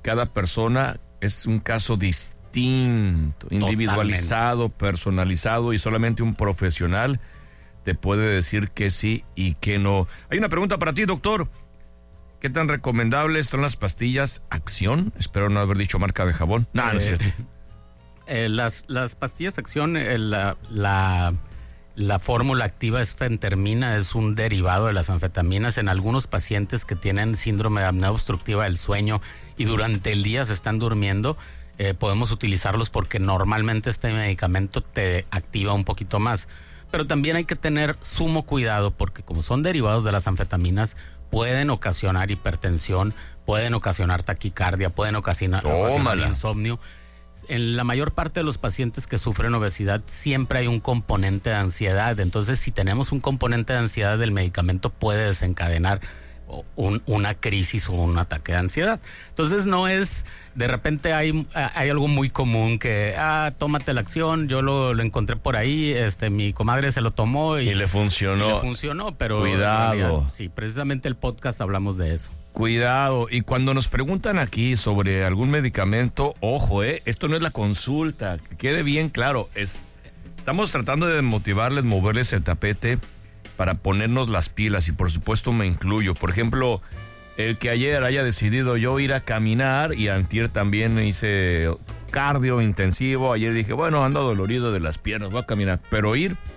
cada persona es un caso distinto, individualizado, personalizado, y solamente un profesional te puede decir que sí y que no. Hay una pregunta para ti, doctor. ¿Qué tan recomendables son las pastillas Acción? Espero no haber dicho marca de jabón. No, no es cierto. Las pastillas Acción, la fórmula activa es fentermina, es un derivado de las anfetaminas. En algunos pacientes que tienen síndrome de apnea obstructiva del sueño y durante el día se están durmiendo, podemos utilizarlos porque normalmente este medicamento te activa un poquito más. Pero también hay que tener sumo cuidado porque como son derivados de las anfetaminas, pueden ocasionar hipertensión, pueden ocasionar taquicardia, pueden ocasionar insomnio. En la mayor parte de los pacientes que sufren obesidad siempre hay un componente de ansiedad. Entonces, si tenemos un componente de ansiedad, el medicamento puede desencadenar una crisis o un ataque de ansiedad. Entonces, no es... De repente hay algo muy común que, tómate la Acción, yo lo encontré por ahí, mi comadre se lo tomó y le funcionó. Pero cuidado. Realidad, sí, precisamente el podcast hablamos de eso. Cuidado, y cuando nos preguntan aquí sobre algún medicamento, ojo, esto no es la consulta, que quede bien claro, estamos tratando de motivarles, moverles el tapete para ponernos las pilas, y por supuesto me incluyo. Por ejemplo, el que ayer haya decidido yo ir a caminar, y antier también hice cardio intensivo, ayer dije, bueno, ando dolorido de las piernas, voy a caminar, pero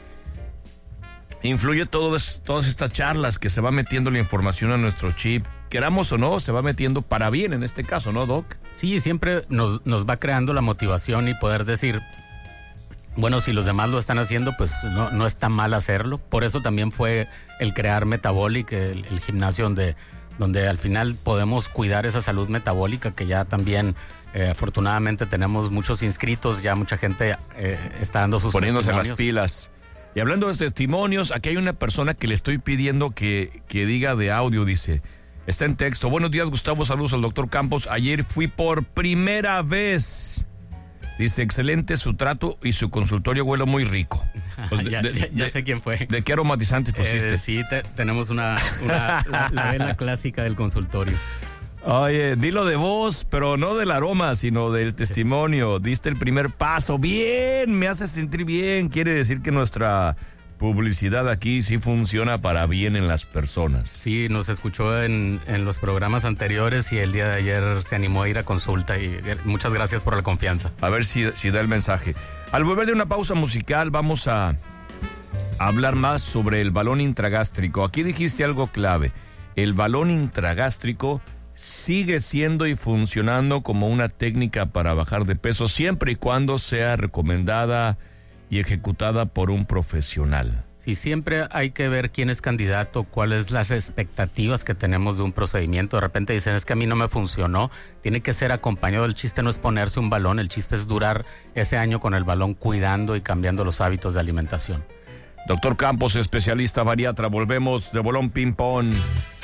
influye todas estas charlas que se va metiendo la información a nuestro chip, queramos o no, se va metiendo para bien en este caso, ¿no, Doc? Sí, siempre nos va creando la motivación y poder decir, bueno, si los demás lo están haciendo, pues no está mal hacerlo. Por eso también fue el crear Metabolic, el gimnasio donde al final podemos cuidar esa salud metabólica, que ya también afortunadamente tenemos muchos inscritos, ya mucha gente está dando sus poniéndose las pilas. Y hablando de testimonios, aquí hay una persona que le estoy pidiendo que diga de audio, dice, está en texto: buenos días, Gustavo, saludos al doctor Campos, ayer fui por primera vez. Dice, excelente su trato y su consultorio huele muy rico. Pues ya sé quién fue. ¿De qué aromatizante pusiste? Sí, tenemos la vela clásica del consultorio. Oye, dilo de voz, pero no del aroma, sino del testimonio. Diste el primer paso. Bien, me hace sentir bien. Quiere decir que nuestra publicidad aquí sí funciona para bien en las personas. Sí, nos escuchó en los programas anteriores y el día de ayer se animó a ir a consulta, y muchas gracias por la confianza. A ver si da el mensaje. Al volver de una pausa musical vamos a hablar más sobre el balón intragástrico. Aquí dijiste algo clave. El balón intragástrico sigue siendo y funcionando como una técnica para bajar de peso siempre y cuando sea recomendada y ejecutada por un profesional. Sí, siempre hay que ver quién es candidato, cuáles las expectativas que tenemos de un procedimiento. De repente dicen, es que a mí no me funcionó. Tiene que ser acompañado. El chiste no es ponerse un balón, el chiste es durar ese año con el balón cuidando y cambiando los hábitos de alimentación. Doctor Campos, especialista bariatra, volvemos de Bolón Ping Pong.